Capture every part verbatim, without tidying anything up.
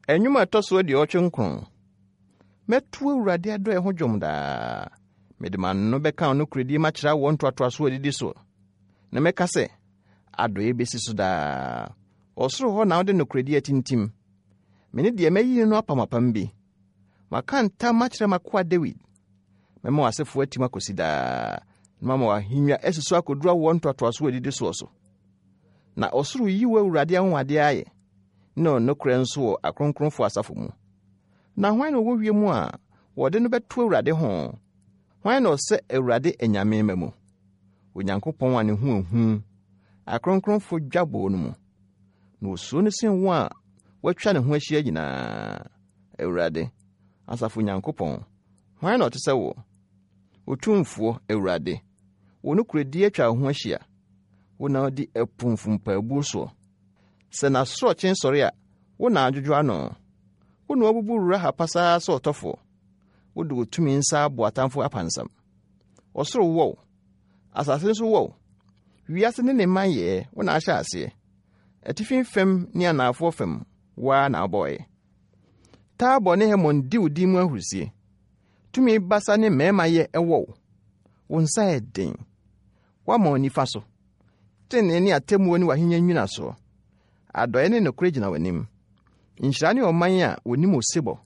Enyuma etoso de ochwenkron. Metu Awurade adɔ ho dwom da. Mede man no beka no kredi ma kira wo ntoatoaso adidi so. Na meka se adɔ ebesi so da. Osoro ho na wode no kredi atintim. Mene de mayi no apamapam bi. Maka nta ma kira makoa David. Mema wasefo atima kosi da. Mama wa hinwa esiso akodura wo ntoatoaso adidi so so. Na osoro yi wo Awurade ahwade aye. No no kra nso akronkronfo asafo mu. Na hwan no wo wie mu a wode no beto Awurade ho. Hwan no se Awurade enyame mamu. Onyankopɔn ane hu hu. Akronkronfo dwabo no mu. Na osuo ne sen wo a watwa ne ho ahyia nyina. Awurade asafo Nyankopɔn. Hwan no tese wo? Otumfo Awurade. Wo no kredi atwa ho ahyia. Wo na di epumfumpa abu so. Se na soro chen sori a wo na adwodwo ano. Wo na obubu rura ha pasa so otofo. Wo de otumi nsa abo atamfo apansam. Osoro wo. Asase nso wo. Wiase ne ne maye wo na ahya ase. Atifin fem ni anafo fem wa na aboy. Ta bone he mon di udi mu ahurusie. Tumi basa ne mema ye ewo. Wo nsa eden. Wa ma onifa so. Tene ni atemu ni wahenya nwina so. Adoye ne nokure gina wanim. Nhyira ne oman a wonim osebo.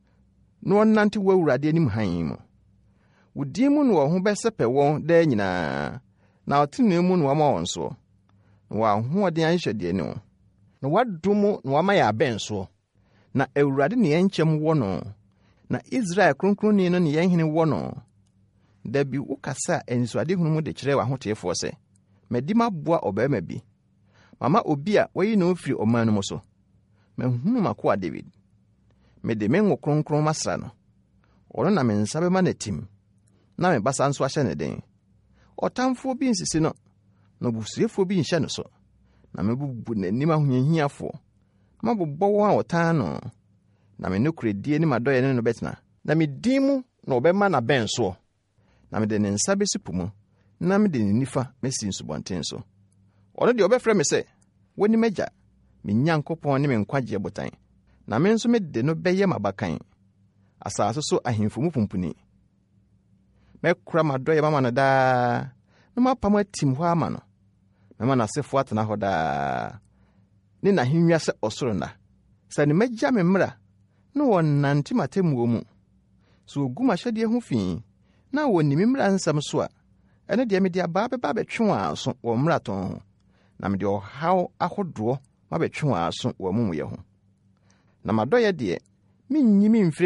No wonante wo Awurade anim han mu. Wodi mu no ho besepe won da nyina. Na otene mu no wama won so. Wa ho ode anhwede ne wo. Na wadumu no wama ya abenso. Na Awurade ne yenchem wo no. Na Israel kronkronni no ne yenhene wo no. Da bi ukasa ensuade hunu mu de kire wa hotefo se. Medi maboa obema bi. Mama obi a wayi no firi oman no so. Mahunu makoa David. Mede menwo kronkron masra no. Ono na mensa be ma natim. Na me basa nso ahye ne den. Otamfo bi nsisi no. No busuefo bi nhye no so. Na mebubu nanim ahunyahiafo. Mabobbo wo a otan no. Na me nokredie ni madoye ne no betna. Na me dimu na obema na ben so. Na me de ne nsa besipu mu. Na me de ne nifa mesi nsubonten so. Ono de obefre me se woni magya me Nyankopɔn ne me nkwagye botan. Na me nso me de no beye mabakan. Asase so ahemfo mu pumpuni. Me kura madoye mama no da. No mapam atim ho ama no. Mema na sefo atena ho da. Ni na hinwa se osoro na. Sa ni magya me mra. No wonnante matemu mu. So oguma hyade ho fi. Na woni me mra nsam so a. Ene de me de aba beba betwe aso wo mraton ho. Na me de ohaw ahodo ma betwe aso wo mumuyɛ ho. Na madoye de minyi mi